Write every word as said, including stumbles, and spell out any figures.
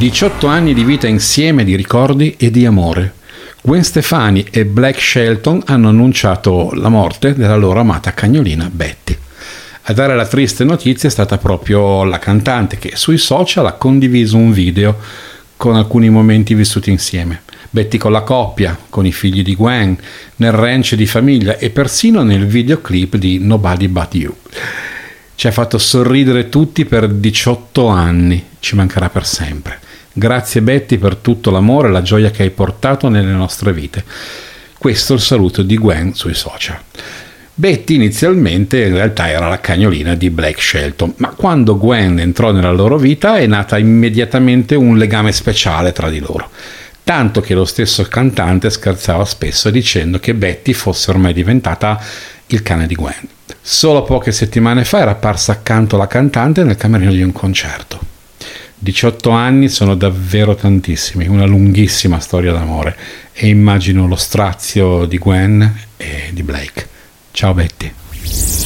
diciotto anni di vita insieme, di ricordi e di amore. Gwen Stefani e Blake Shelton hanno annunciato la morte della loro amata cagnolina Betty. A dare la triste notizia è stata proprio la cantante, che sui social ha condiviso un video con alcuni momenti vissuti insieme. Betty con la coppia, con i figli di Gwen, nel ranch di famiglia e persino nel videoclip di Nobody But You. Ci ha fatto sorridere tutti per diciotto anni, ci mancherà per sempre. Grazie Betty per tutto l'amore e la gioia che hai portato nelle nostre vite. Questo è il saluto di Gwen sui social. Betty inizialmente in realtà era la cagnolina di Blake Shelton, ma quando Gwen entrò nella loro vita è nata immediatamente un legame speciale tra di loro. Tanto che lo stesso cantante scherzava spesso dicendo che Betty fosse ormai diventata il cane di Gwen. Solo poche settimane fa era apparsa accanto alla cantante nel camerino di un concerto. diciotto anni sono davvero tantissimi, una lunghissima storia d'amore, e immagino lo strazio di Gwen e di Blake. Ciao Betty.